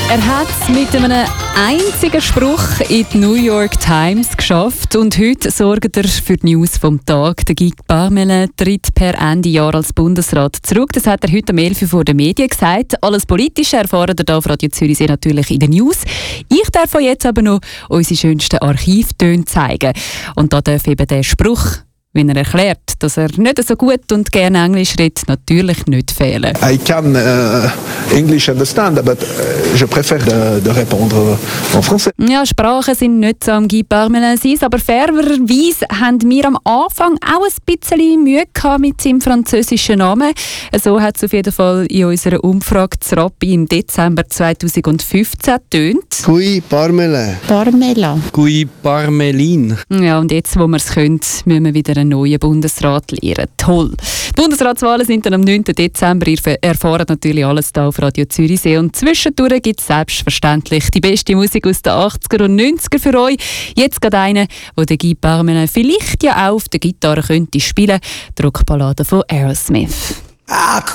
Er hat es mit einem einzigen Spruch in die New York Times geschafft und heute sorgt er für die News vom Tag. Der Guy Parmelin tritt per Ende Jahr als Bundesrat zurück. Das hat er heute um 11 Uhr vor den Medien gesagt. Alles Politische erfahren ihr hier auf Radio Zürichsee natürlich in den News. Ich darf euch jetzt aber noch unsere schönsten Archivtöne zeigen. Und da darf eben der Spruch, wenn er erklärt, dass er nicht so gut und gerne Englisch redet, natürlich nicht fehlen. I can English understand, but je préfère de répondre en français. Ja, Sprachen sind nicht so am Guy Parmelin sein, aber fairerweise haben wir am Anfang auch ein bisschen Mühe gehabt mit seinem französischen Namen. So hat es auf jeden Fall in unserer Umfrage zu Rappi im Dezember 2015 getönt. Guy Parmelin. Parmela. Guy Parmelin. Ja, und jetzt, wo wir es können, müssen wir wieder einen neuen Bundesrat lernen. Toll! Die Bundesratswahlen sind dann am 9. Dezember. Ihr erfahrt natürlich alles hier auf Radio Zürichsee. Und zwischendurch gibt es selbstverständlich die beste Musik aus den 80er und 90er für euch. Jetzt gerade eine, wo der Guy Parmelin vielleicht ja auch auf der Gitarre könnte spielen. Die Rockballade von Aerosmith.